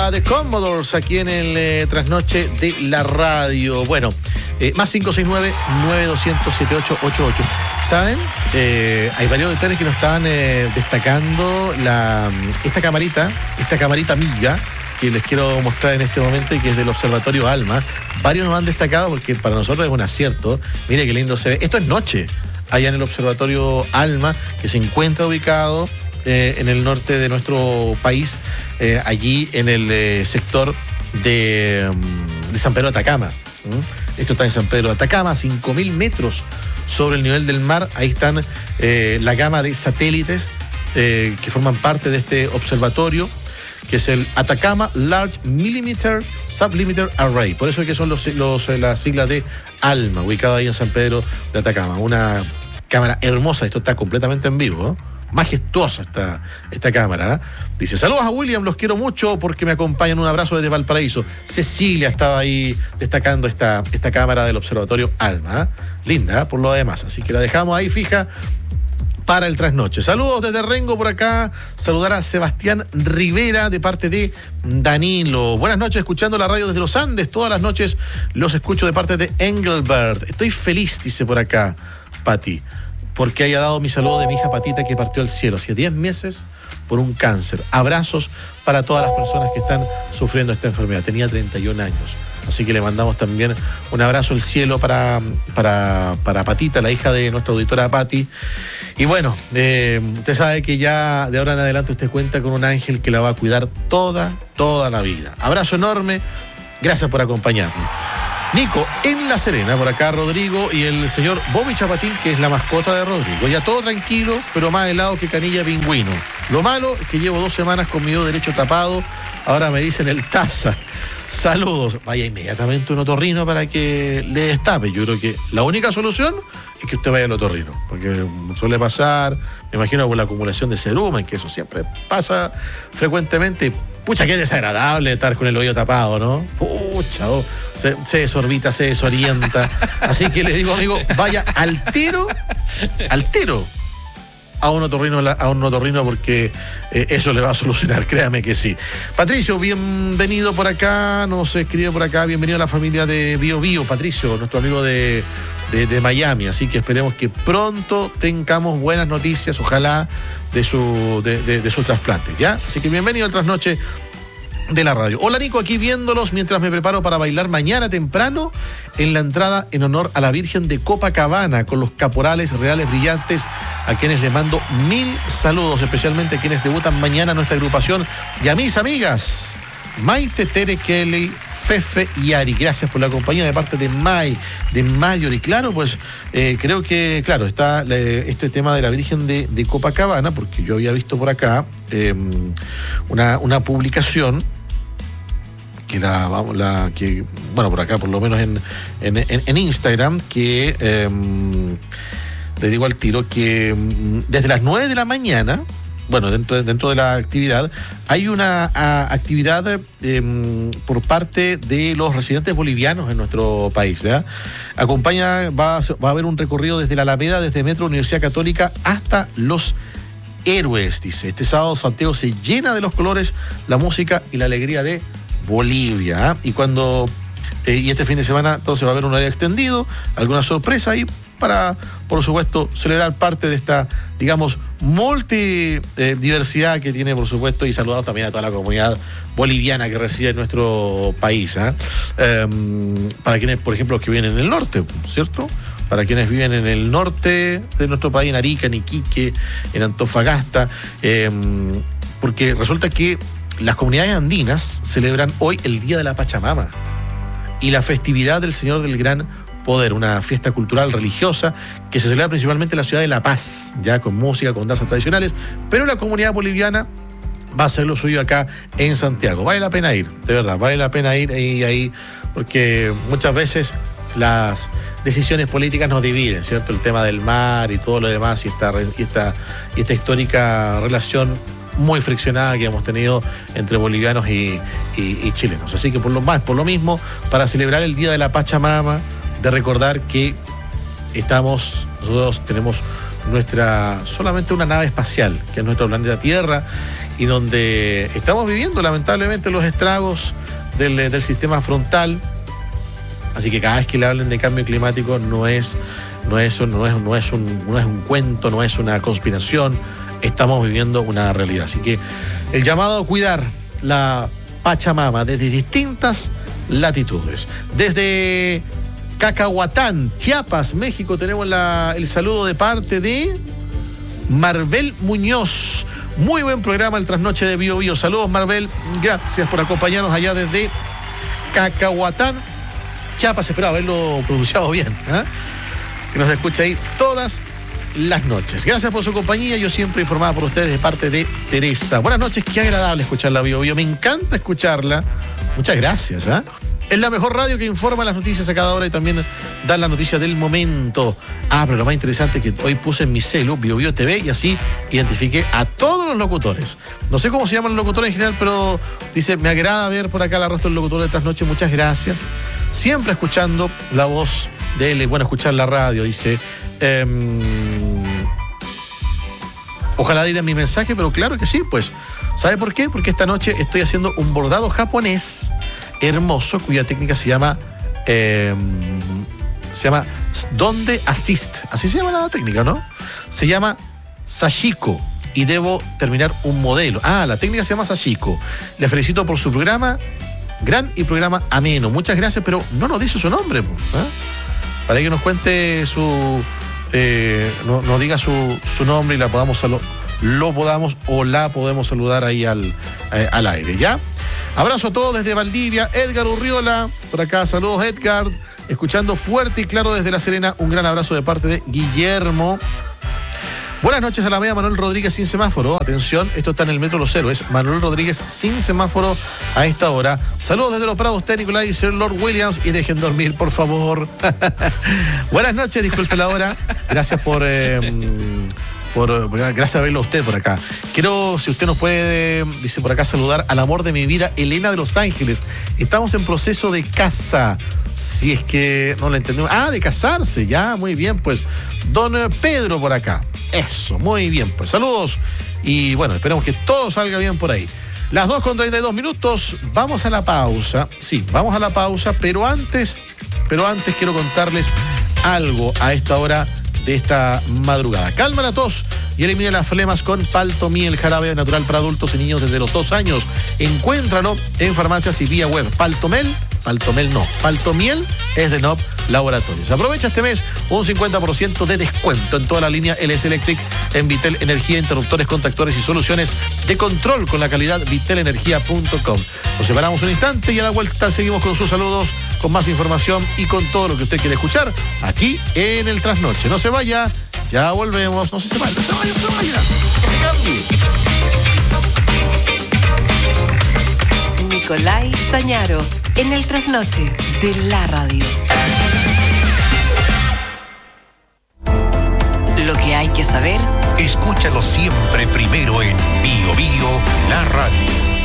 a The Commodores aquí en el Trasnoche de la Radio. Bueno, más 569-9200-7888. ¿Saben? Hay varios detalles que nos estaban destacando esta camarita amiga que les quiero mostrar en este momento y que es del Observatorio ALMA. Varios nos han destacado porque para nosotros es un acierto. Mire qué lindo se ve. Esto es noche, allá en el Observatorio ALMA, que se encuentra ubicado en el norte de nuestro país, allí en el sector de San Pedro de Atacama. Esto está en San Pedro de Atacama, 5.000 metros sobre el nivel del mar. Ahí están la gama de satélites que forman parte de este observatorio, que es el Atacama Large Millimeter Sublimiter Array. Por eso es que son las siglas de ALMA, ubicado ahí en San Pedro de Atacama. Una cámara hermosa, esto está completamente en vivo, ¿no? Majestuosa esta cámara, ¿eh? Dice: saludos a William, los quiero mucho porque me acompañan. Un abrazo desde Valparaíso. Cecilia estaba ahí destacando esta cámara del Observatorio ALMA, ¿eh? Linda, ¿eh? Por lo demás, así que la dejamos ahí fija para el trasnoche. Saludos desde Rengo por acá. Saludar a Sebastián Rivera de parte de Danilo. Buenas noches, escuchando la radio desde los Andes. Todas las noches los escucho de parte de Engelbert. Estoy feliz, dice por acá Pati, porque haya dado mi saludo de mi hija Patita, que partió al cielo hace 10 meses por un cáncer. Abrazos para todas las personas que están sufriendo esta enfermedad. Tenía 31 años. Así que le mandamos también un abrazo al cielo para Patita, la hija de nuestra auditora Pati. Y bueno, usted sabe que ya de ahora en adelante usted cuenta con un ángel que la va a cuidar toda la vida. Abrazo enorme. Gracias por acompañarnos. Nico, en La Serena, por acá Rodrigo y el señor Bobby Chapatín, que es la mascota de Rodrigo. Ya todo tranquilo, pero más helado que canilla pingüino. Lo malo es que llevo 2 semanas con mi ojo derecho tapado. Ahora me dicen el taza. Saludos. Vaya inmediatamente un otorrino para que le destape. Yo creo que la única solución es que usted vaya al otorrino, porque suele pasar, me imagino, por la acumulación de cerumen, que eso siempre pasa frecuentemente. Pucha, qué desagradable estar con el oído tapado, ¿no? Pucha, se desorbita, se desorienta. Así que le digo, amigo, vaya altero a un otorrino porque eso le va a solucionar, créame que sí. Patricio, bienvenido por acá, nos escribe por acá, bienvenido a la familia de Bio Bio, Patricio, nuestro amigo de Miami, así que esperemos que pronto tengamos buenas noticias, ojalá, de su trasplante, ¿ya? Así que bienvenido al trasnoche de la radio. Hola Nico, aquí viéndolos mientras me preparo para bailar mañana temprano en la entrada en honor a la Virgen de Copacabana con los caporales reales brillantes, a quienes les mando 1000 saludos, especialmente a quienes debutan mañana en nuestra agrupación, y a mis amigas Maite, Tere, Kelly, Fefe y Ari. Gracias por la compañía de parte de Mayor. Y claro, pues creo que, claro, está este tema de la Virgen de Copacabana, porque yo había visto por acá una publicación que por acá, por lo menos en Instagram, que le digo al tiro que desde las 9 de la mañana, bueno, dentro de la actividad, hay una actividad por parte de los residentes bolivianos en nuestro país, ¿ya? Va a haber un recorrido desde la Alameda, desde Metro Universidad Católica hasta Los Héroes, dice. Este sábado Santiago se llena de los colores, la música y la alegría de Bolivia, ¿eh? Y este fin de semana entonces va a haber un horario extendido, alguna sorpresa ahí para, por supuesto, celebrar parte de esta, digamos, multidiversidad que tiene, por supuesto, y saludamos también a toda la comunidad boliviana que reside en nuestro país, ¿eh? Para quienes, por ejemplo, los que viven en el norte, ¿cierto? Para quienes viven en el norte de nuestro país, en Arica, en Iquique, en Antofagasta, porque resulta que las comunidades andinas celebran hoy el Día de la Pachamama y la festividad del Señor del Gran Poder, una fiesta cultural religiosa que se celebra principalmente en la ciudad de La Paz, ya con música, con danzas tradicionales, pero la comunidad boliviana va a hacer lo suyo acá en Santiago. Vale la pena ir, de verdad, vale la pena ir ahí, porque muchas veces las decisiones políticas nos dividen, ¿cierto? El tema del mar y todo lo demás, y esta histórica relación muy friccionada que hemos tenido entre bolivianos y chilenos. Así que por lo mismo, para celebrar el Día de la Pachamama, de recordar que nosotros tenemos solamente una nave espacial, que es nuestro planeta Tierra, y donde estamos viviendo lamentablemente los estragos del sistema frontal. Así que cada vez que le hablen de cambio climático no es un cuento, no es una conspiración. Estamos viviendo una realidad. Así que el llamado a cuidar la Pachamama desde distintas latitudes. Desde Cacahuatán, Chiapas, México, tenemos el saludo de parte de Marbel Muñoz. Muy buen programa el Trasnoche de Bio Bio. Saludos, Marbel. Gracias por acompañarnos allá desde Cacahuatán, Chiapas. Espero haberlo pronunciado bien, ¿eh? Que nos escucha ahí todas las noches. Gracias por su compañía. Yo siempre informada por ustedes de parte de Teresa. Buenas noches, qué agradable escucharla, Bio Bio. Me encanta escucharla. Muchas gracias, ¿eh? Es la mejor radio que informa las noticias a cada hora y también da la noticia del momento. Pero lo más interesante es que hoy puse en mi celu Bio Bio TV y así identifiqué a todos los locutores. No sé cómo se llaman los locutores en general, pero dice, me agrada ver por acá la rostro del locutor de Trasnoche. Muchas gracias. Siempre escuchando la voz de él. Bueno, escuchar la radio, dice. Ojalá diera mi mensaje, pero claro que sí, pues. ¿Sabe por qué? Porque esta noche estoy haciendo un bordado japonés hermoso, cuya técnica se llama Donde Assist. Así se llama la técnica, ¿no? Se llama Sashiko y debo terminar un modelo. La técnica se llama Sashiko. Le felicito por su programa, gran y programa ameno. Muchas gracias, pero no nos dice su nombre, ¿eh? Para que nos cuente nos diga su nombre y la podamos la podemos saludar ahí al aire, ¿ya? Abrazo a todos desde Valdivia. Edgar Urriola, por acá, saludos Edgar, escuchando fuerte y claro desde La Serena. Un gran abrazo de parte de Guillermo. Buenas noches a la media, Manuel Rodríguez sin semáforo. Atención, esto está en el Metro Los Héroes. Manuel Rodríguez sin semáforo a esta hora. Saludos desde Los Prados, T. Nicolás y Sir Lord Williams. Y dejen dormir, por favor. Buenas noches, disculpe la hora. Gracias gracias a verlo a usted por acá. Quiero, si usted nos puede, dice por acá, saludar al amor de mi vida, Elena de Los Ángeles. Estamos en proceso de casa. Si es que no lo entendemos. De casarse, ya, muy bien, pues. Don Pedro por acá. Eso, muy bien, pues. Saludos. Y bueno, esperemos que todo salga bien por ahí. Las 2:32. Vamos a la pausa. Sí, vamos a la pausa, pero antes quiero contarles algo a esta hora de esta madrugada. Calma la tos y elimina las flemas con Paltomiel, jarabe natural para adultos y niños desde los 2 años. Encuéntralo en farmacias y vía web. Paltomiel es de Nob Laboratorios. Aprovecha este mes un 50% de descuento en toda la línea LS Electric en Vitel Energía, interruptores, contactores y soluciones de control con la calidad vitelenergia.com. Nos separamos un instante y a la vuelta seguimos con sus saludos, con más información y con todo lo que usted quiere escuchar aquí en el Trasnoche. No se vaya, ya volvemos. No se vaya. Que se cambie. Nicolai Stañaro en el Trasnoche de la radio. Lo que hay que saber, escúchalo siempre primero en Bio Bio, la radio.